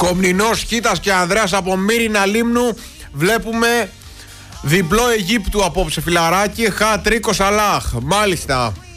Κομνηνός, Χίτας και Ανδρέας από Μύρινα Λίμνου. Βλέπουμε διπλό Αιγύπτου απόψε, φιλαράκι. Χατρίκο Σαλάχ. Μάλιστα.